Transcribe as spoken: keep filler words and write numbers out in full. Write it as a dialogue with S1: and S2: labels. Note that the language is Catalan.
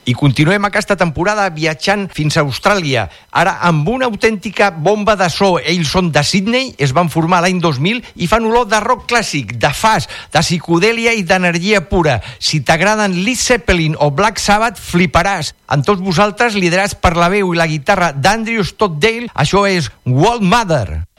S1: I continuem aquesta temporada viatjant fins a Austràlia, ara amb una autèntica bomba de so. Ells són de Sydney, es van formar l'any dos mil i fan olor de rock clàssic, de fast, de psicodèlia i d'energia pura. Si t'agraden Led Zeppelin o Black Sabbath, fliparàs. Amb tots vosaltres, liderats per la veu i la guitarra d'Andrew Stockdale, això és World Mother.